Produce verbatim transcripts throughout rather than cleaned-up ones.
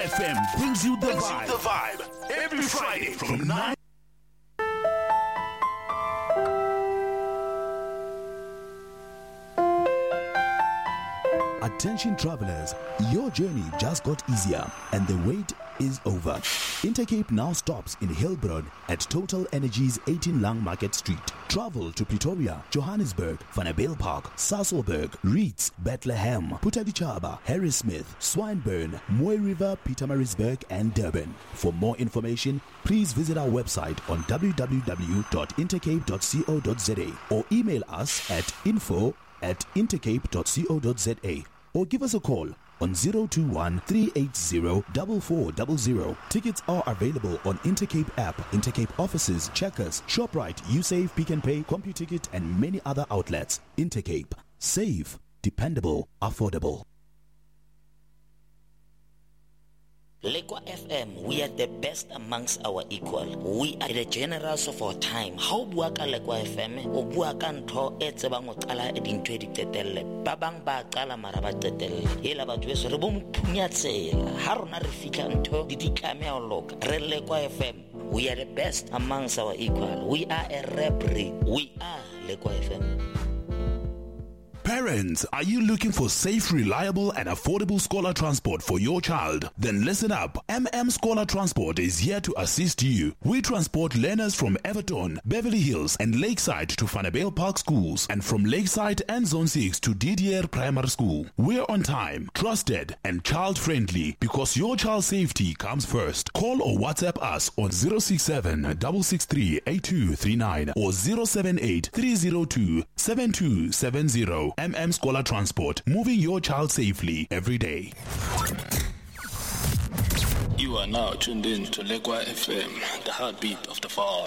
F M brings you the brings vibe. You the vibe every Friday from nine. Attention travelers, your journey just got easier and the wait is over. Intercape now stops in Hillbroad at Total Energies eighteen Lang Market Street. Travel to Pretoria, Johannesburg, Vanderbilt Park, Sasolburg, Reeds, Bethlehem, Putadichaba, Harrismith, Swinburne, Moy River, Pietermaritzburg and Durban. For more information, please visit our website on w w w dot intercape dot co dot za or email us at info at intercape dot co dot za or give us a call on zero two one, three eight zero, four four zero zero. Tickets are available on Intercape app, Intercape offices, Checkers, ShopRite, USave, Pick and Pay, CompuTicket and many other outlets. Intercape. Safe, dependable, affordable. Lekwa F M, we are the best amongst our equal. We are the generals of our time. How buaka Lekwa F M? O buaka ntho e tsebang o qala e dintho di tetelle. Ba bang ba qala mara ba tetelle. Ela batho beso re bo mphunya tsela. Ha rona re fitla ntho di ditlame a loka. Re Lekwa F M. We are the best amongst our equal. We are a rap ring. We are Lekwa F M. Parents, are you looking for safe, reliable, and affordable scholar transport for your child? Then listen up. M M Scholar Transport is here to assist you. We transport learners from Everton, Beverly Hills, and Lakeside to Vanderbilt Park schools, and from Lakeside and Zone six to Didier Primary School. We're on time, trusted, and child-friendly because your child's safety comes first. Call or WhatsApp us on zero six seven, six six three, eight two three nine or zero seven eight, three zero two, seven two seven zero. M M Scholar Transport, moving your child safely every day. You are now tuned in to Lekwa F M, the heartbeat of the fall.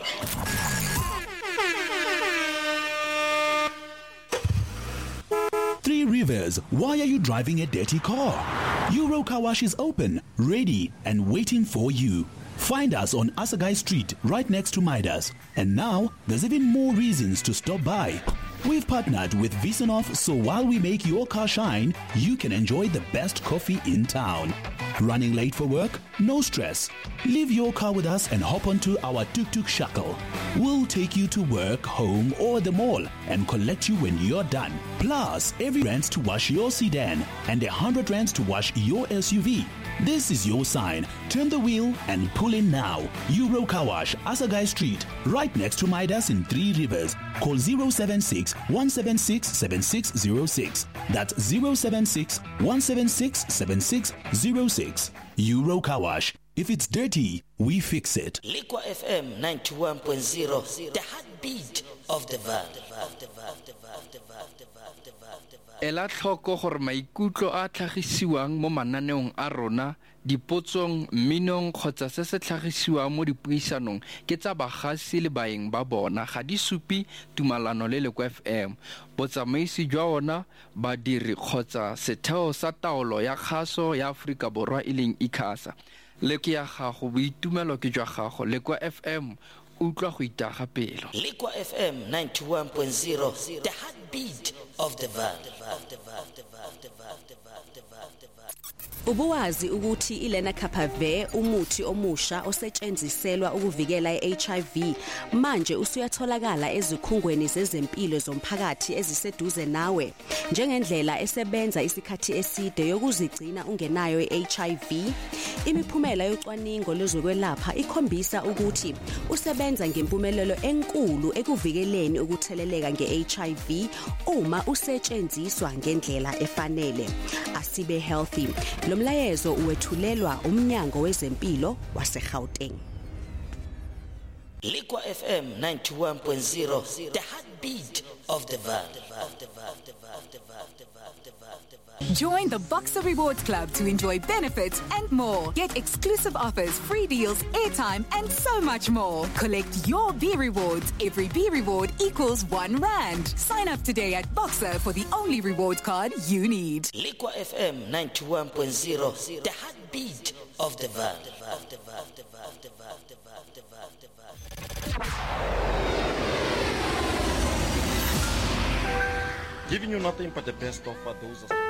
Three Rivers, why are you driving a dirty car? Euro Car Wash is open, ready, and waiting for you. Find us on Asagai Street, right next to Midas. And now, there's even more reasons to stop by. We've partnered with Visanov, so while we make your car shine, you can enjoy the best coffee in town. Running late for work? No stress. Leave your car with us and hop onto our tuk-tuk shuttle. We'll take you to work, home, or the mall and collect you when you're done. Plus, every rand to wash your sedan and a hundred rands to wash your S U V. This is your sign. Turn the wheel and pull in now. Euro Car Wash, Asagai Street, right next to Midas in Three Rivers. Call zero seven six, one seven six, seven six zero six. That's zero seven six, one seven six, seven six zero six. Euro Car Wash. If it's dirty, we fix it. Lekwa F M ninety-one point zero, the heartbeat of the valley. Ela tlhoko gore maikutlo a tlhagisiwang mo mananeong a rona dipotsong minong kgotsa se se tlhagisiwang mo dipuisanong ke tsa bagasi le baeng ba bona ga di supi tumalano le Lekwa F M botsamaisi jwa ona badiri kgotsa setheo sa taolo ya kgaso ya Afrika Borwa e leng ICASA le ke ya gago boitumelo ke jwa gago Lekwa F M utlwa go itaga pelo. Lekwa F M ninety-one point zero, the heartbeat of the valley. Ubuwazi ukuthi iLena Kapave umuthi omusha osetshenziselwa ukuvikela iH I V manje usuyatholakala ezikhungweni zezempilo zomphakathi eziseduze nawe njengendlela esebenza isikhathi eside yokuzigcina ungenayo iH I V. Imiphumela yocwaningo lezokwelapha ikhombisa ukuthi usebenza ngempumelelo enkulu ekuvikeleni ukutheleleka ngeH I V uma usetshenziswa ngendlela efanele. Asibe healthy. Lo mlayezo uwethulelwa umnyango wezempilo waseGauteng. Lekwa F M ninety-one point zero, the heartbeat of the valley. Join the Boxer Rewards Club to enjoy benefits and more. Get exclusive offers, free deals, airtime, and so much more. Collect your B rewards. Every B reward equals one rand. Sign up today at Boxer for the only rewards card you need. Lekwa F M ninety-one point zero, the heartbeat of the valley. Giving you nothing but the best of those